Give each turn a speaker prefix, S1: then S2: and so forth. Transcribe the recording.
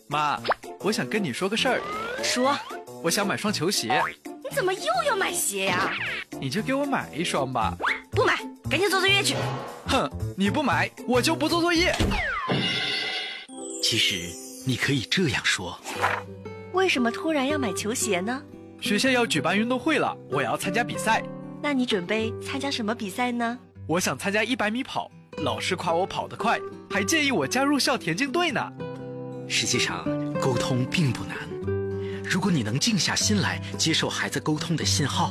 S1: 妈，我想跟你说个事儿。
S2: 说。
S1: 我想买双球鞋。
S2: 你怎么又要买鞋呀？
S1: 你就给我买一双吧。
S2: 不买，赶紧做作业去。
S1: 哼，你不买，我就不做作业。
S3: 其实你可以这样说。
S2: 为什么突然要买球鞋呢？
S1: 学校要举办运动会了，我要参加比赛。
S2: 那你准备参加什么比赛呢？
S1: 我想参加100米跑，老师夸我跑得快，还建议我加入校田径队呢。
S3: 实际上，沟通并不难。如果你能静下心来接受孩子沟通的信号，